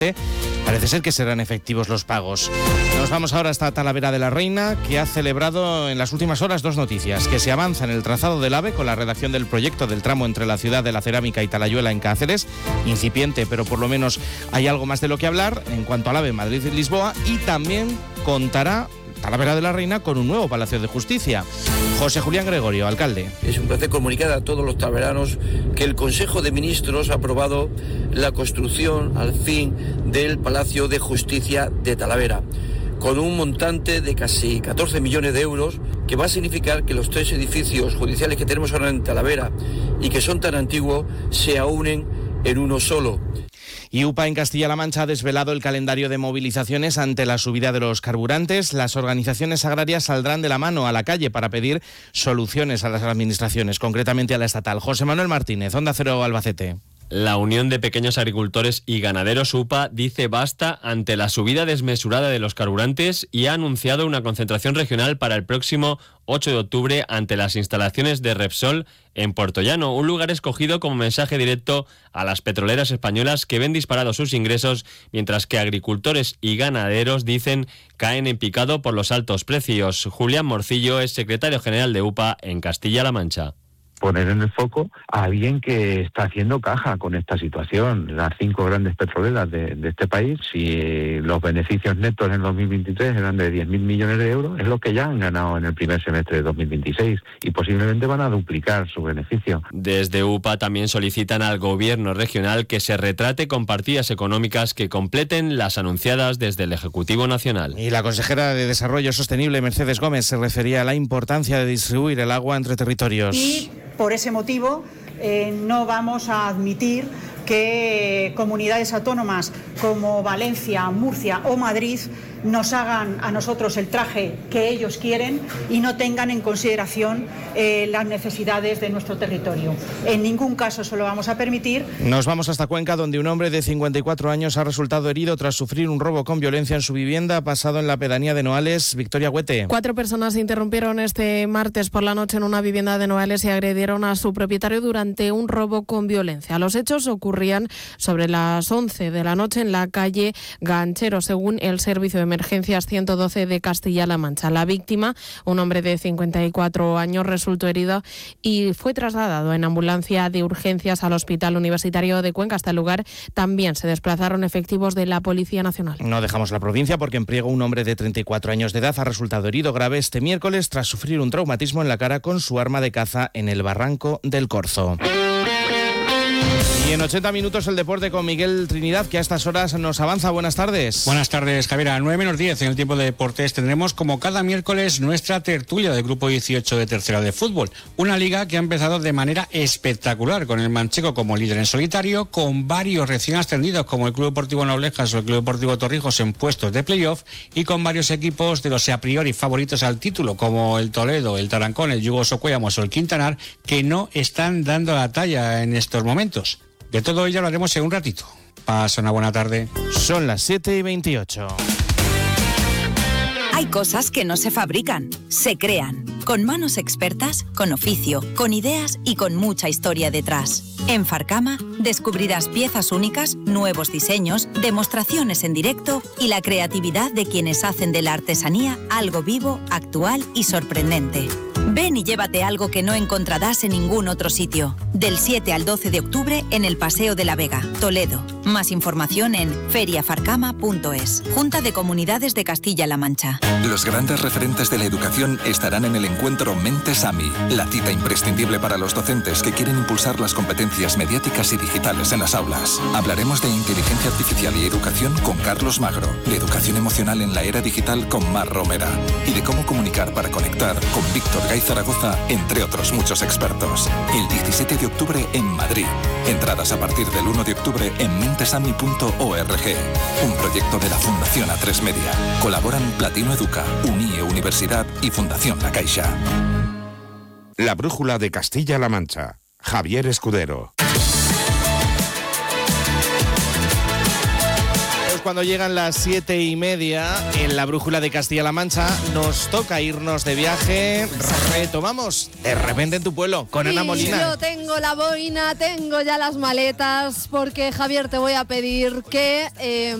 Parece ser que serán efectivos los pagos. Nos vamos ahora hasta Talavera de la Reina, que ha celebrado en las últimas horas dos noticias: que se avanza en el trazado del AVE con la redacción del proyecto del tramo entre la ciudad de la Cerámica y Talayuela en Cáceres, incipiente, pero por lo menos hay algo más de lo que hablar en cuanto al AVE Madrid-Lisboa, y también contará Talavera de la Reina con un nuevo Palacio de Justicia. José Julián Gregorio, alcalde. Es un placer comunicar a todos los talaveranos que el Consejo de Ministros ha aprobado la construcción, al fin, del Palacio de Justicia de Talavera, con un montante de casi 14 millones de euros, que va a significar que los tres edificios judiciales que tenemos ahora en Talavera y que son tan antiguos se aunen en uno solo. Y UPA en Castilla-La Mancha ha desvelado el calendario de movilizaciones ante la subida de los carburantes. Las organizaciones agrarias saldrán de la mano a la calle para pedir soluciones a las administraciones, concretamente a la estatal. José Manuel Martínez, Onda Cero Albacete. La Unión de Pequeños Agricultores y Ganaderos UPA dice basta ante la subida desmesurada de los carburantes y ha anunciado una concentración regional para el próximo 8 de octubre ante las instalaciones de Repsol en Puertollano, un lugar escogido como mensaje directo a las petroleras españolas que ven disparados sus ingresos, mientras que agricultores y ganaderos dicen caen en picado por los altos precios. Julián Morcillo es secretario general de UPA en Castilla-La Mancha. Poner en el foco a alguien que está haciendo caja con esta situación. Las 5 grandes petroleras de este país, si los beneficios netos en 2023 eran de 10.000 millones de euros, es lo que ya han ganado en el primer semestre de 2026 y posiblemente van a duplicar su beneficio. Desde UPA también solicitan al gobierno regional que se retrate con partidas económicas que completen las anunciadas desde el Ejecutivo Nacional. Y la consejera de Desarrollo Sostenible, Mercedes Gómez, se refería a la importancia de distribuir el agua entre territorios. Y por ese motivo no vamos a admitir que comunidades autónomas como Valencia, Murcia o Madrid nos hagan a nosotros el traje que ellos quieren y no tengan en consideración las necesidades de nuestro territorio. En ningún caso se lo vamos a permitir. Nos vamos hasta Cuenca, donde un hombre de 54 años ha resultado herido tras sufrir un robo con violencia en su vivienda pasado en la pedanía de Noales. Victoria Huete. 4 personas interrumpieron este martes por la noche en una vivienda de Noales y agredieron a su propietario durante un robo con violencia. Los hechos ocurrían sobre las 11 de la noche en la calle Ganchero, según el Servicio de Emergencias 112 de Castilla-La Mancha. La víctima, un hombre de 54 años, resultó herido y fue trasladado en ambulancia de urgencias al Hospital Universitario de Cuenca. Hasta el lugar también se desplazaron efectivos de la Policía Nacional. No dejamos la provincia porque en Priego un hombre de 34 años de edad ha resultado herido grave este miércoles tras sufrir un traumatismo en la cara con su arma de caza en el barranco del Corzo. Y en 80 minutos el deporte con Miguel Trinidad, que a estas horas nos avanza. Buenas tardes. Buenas tardes, Javier. A 9:10 en el tiempo de deportes tendremos, como cada miércoles, nuestra tertulia del Grupo 18 de Tercera de Fútbol. Una liga que ha empezado de manera espectacular, con el Manchego como líder en solitario, con varios recién ascendidos como el Club Deportivo Noblejas o el Club Deportivo Torrijos en puestos de playoff, y con varios equipos de los a priori favoritos al título, como el Toledo, el Tarancón, el Yugo Socuellamos o el Quintanar, que no están dando la talla en estos momentos. De todo ello hablaremos en un ratito. Pasa una buena tarde. Son las 7:28. Hay cosas que no se fabrican, se crean. Con manos expertas, con oficio, con ideas y con mucha historia detrás. En Farcama descubrirás piezas únicas, nuevos diseños, demostraciones en directo y la creatividad de quienes hacen de la artesanía algo vivo, actual y sorprendente. Ven y llévate algo que no encontrarás en ningún otro sitio. Del 7 al 12 de octubre en el Paseo de la Vega, Toledo. Más información en feriafarcama.es. Junta de Comunidades de Castilla-La Mancha. Los grandes referentes de la educación estarán en el encuentro Mentes AMI, la cita imprescindible para los docentes que quieren impulsar las competencias mediáticas y digitales en las aulas. Hablaremos de inteligencia artificial y educación con Carlos Magro, de educación emocional en la era digital con Mar Romera y de cómo comunicar para conectar con Víctor Gay Zaragoza, entre otros muchos expertos. El 17 de octubre en Madrid. Entradas a partir del 1 de octubre en mentesami.org. Un proyecto de la Fundación A3 Media. Colaboran Platino Educa, UNIE Universidad y Fundación La Caixa. La brújula de Castilla-La Mancha. Javier Escudero. cuando llegan las 7:30 en la Brújula de Castilla-La Mancha, nos toca irnos de viaje. Retomamos De repente en tu pueblo con Ana Molina. Yo tengo la boina, tengo ya las maletas, porque Javier, te voy a pedir que